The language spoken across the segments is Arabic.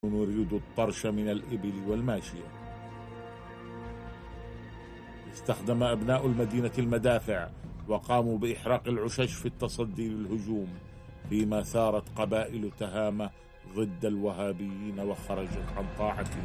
نريد الطرش من الإبل والماشية. استخدم أبناء المدينة المدافع وقاموا بإحراق العشش في التصدي للهجوم، فيما ثارت قبائل تهامة ضد الوهابيين وخرجت عن طاعتهم.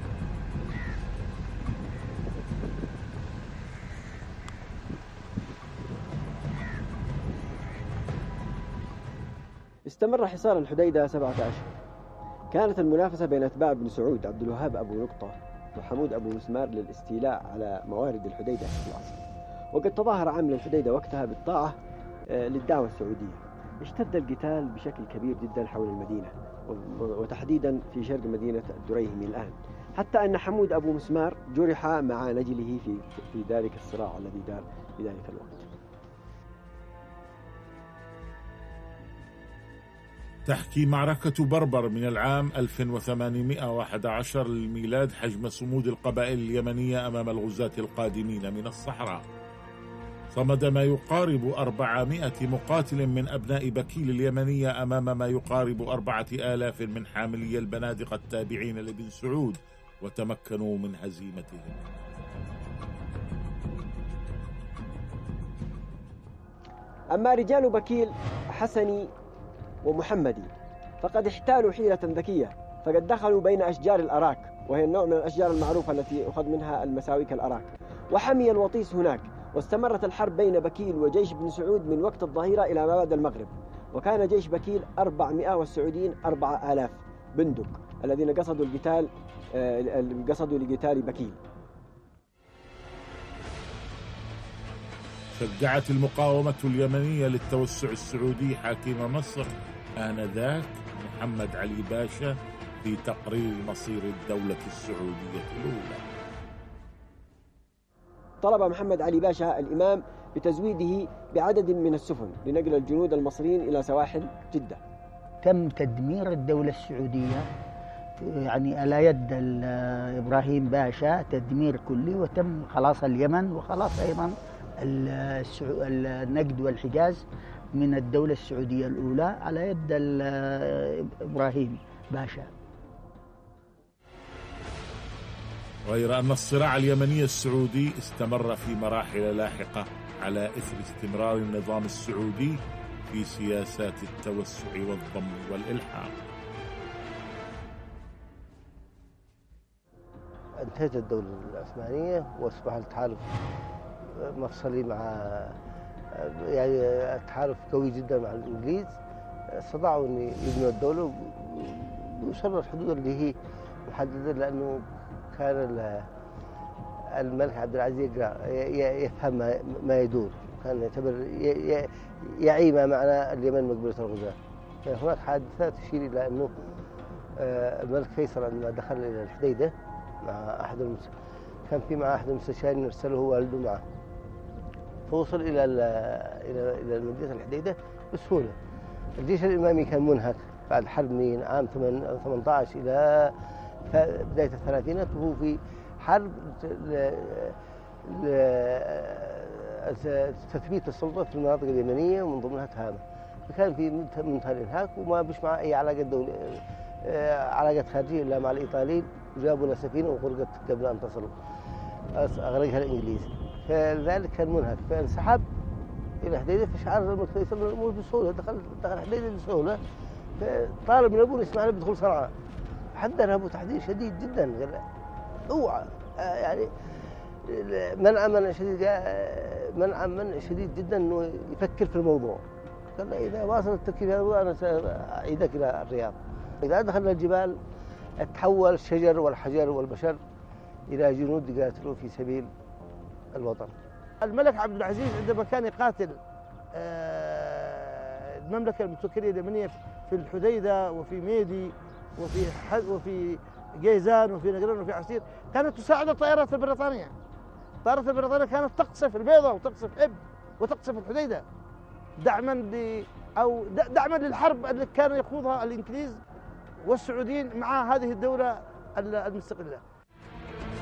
استمر حصار الحديدة 7 أشهر. كانت المنافسة بين أتباع بن سعود عبد الوهاب أبو نقطة وحمود أبو مسمار للاستيلاء على موارد الحديدة في الأصل، وقد تظاهر عامل الحديدة وقتها بالطاعة للدعوة السعودية. اشتد القتال بشكل كبير جدا حول المدينة، وتحديدا في شرق مدينة الدريهم الآن، حتى أن حمود أبو مسمار جرح مع نجله في ذلك الصراع الذي دار في ذلك الوقت. تحكي معركة بربر من العام 1811 للميلاد حجم صمود القبائل اليمنية أمام الغزاة القادمين من الصحراء. صمد ما يقارب 400 مقاتل من أبناء بكيل اليمنية أمام ما يقارب 4000 من حاملي البنادق التابعين لبن سعود، وتمكنوا من هزيمتهم. أما رجال بكيل حسني ومحمدي فقد احتالوا حيلة ذكية، فقد دخلوا بين أشجار الأراك، وهي النوع من الأشجار المعروفة التي أخذ منها المساويك الأراك، وحمي الوطيس هناك. واستمرت الحرب بين بكيل وجيش بن سعود من وقت الظهيرة إلى ما بعد المغرب، وكان جيش بكيل 400 والسعوديين 4000 بندق الذين قصدوا لقتال بكيل. شجعت المقاومة اليمنية للتوسع السعودي حاكم مصر آنذاك محمد علي باشا في تقرير مصير الدولة السعودية الأولى. طلب محمد علي باشا الإمام بتزويده بعدد من السفن لنقل الجنود المصريين إلى سواحل جدة. تم تدمير الدولة السعودية يعني على يد إبراهيم باشا، تدمير كلي، وتم خلاص اليمن وخلاص أيضا النجد والحجاز من الدولة السعودية الأولى على يد إبراهيم باشا. غير أن الصراع اليمني السعودي استمر في مراحل لاحقة على إثر استمرار النظام السعودي في سياسات التوسع والضم والإلحاق. انتهت الدولة العثمانية وأصبح التحالف مفصلي مع يعني التحالف قوي جدا مع الإنجليز. استطاعوا أن يبنوا الدولة بشر الحدود اللي هي محددة، لأنه كان الملك عبد العزيز يفهم ما يدور، كان يعتبر يعي ما معنى اليمن مقبلة الغزاة. هناك حادثات تشير إلى أنه الملك فيصل عندما دخل إلى الحديدة مع كان في مع أحد المستشارين أرسله والده معه، فوصل إلى المدينة الحديدة بسهولة. الجيش الإمامي كان منهك بعد حرب من عام 18 إلى بداية الثلاثينات، وهو في حرب تثبيت السلطة في المناطق اليمنية ومن ضمنها تهامة. فكان في منتهى الإنهاك وما بش مع أي علاقات خارجية إلا مع الإيطاليين، وجابوا لنا سفينة وغرقت قبل أن تصل، أغرقها الإنجليز. فذلك كان منهك، فانسحب إلى حديدة، فشعر الملك فيصل الأمور بسهولة، دخل حديدة بسهولة. فطالب من أبوه يسمح له بدخول صنعاء، حذر أبوه تحذير شديد جدا، قال اوعى يعني منع شديد جدا انه يفكر في الموضوع. قال له اذا واصل التفكير هذا انا ساعيدك الى الرياض. اذا دخلنا الجبال تحول الشجر والحجر والبشر الى جنود يقاتلوا في سبيل الوطن. الملك عبد العزيز عندما كان يقاتل المملكه المتوكليه اليمنيه في الحديده وفي ميدي وفي جيزان وفي نقران وفي عسير، كانت تساعد الطائرات البريطانية. الطائرات البريطانية كانت تقصف البيضة وتقصف حب وتقصف الحديدة دعما للحرب التي كان يخوضها الإنجليز والسعوديين مع هذه الدولة المستقلة.